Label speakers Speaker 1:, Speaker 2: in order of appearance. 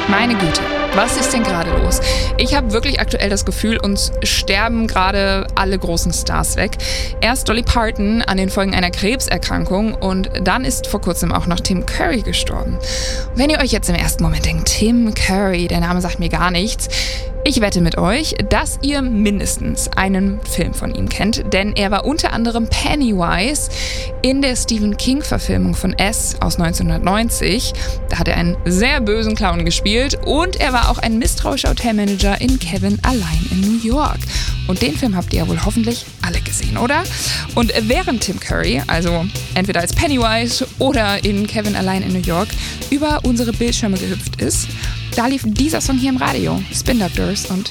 Speaker 1: Meine Güte, was ist denn gerade los? Ich habe wirklich aktuell das Gefühl, uns sterben gerade alle großen Stars weg. Erst Dolly Parton an den Folgen einer Krebserkrankung und dann ist vor kurzem auch noch Tim Curry gestorben. Wenn ihr euch jetzt im ersten Moment denkt, Tim Curry, der Name sagt mir gar nichts. Ich wette mit euch, dass ihr mindestens einen Film von ihm kennt, denn er war unter anderem Pennywise in der Stephen King-Verfilmung von S aus 1990. Da hat er einen sehr bösen Clown gespielt und er war auch ein misstrauischer Hotelmanager in Kevin allein in New York. Und den Film habt ihr ja wohl hoffentlich alle gesehen, oder? Und während Tim Curry, also entweder als Pennywise oder in Kevin allein in New York, über unsere Bildschirme gehüpft ist, da lief dieser Song hier im Radio, Spin Doctors und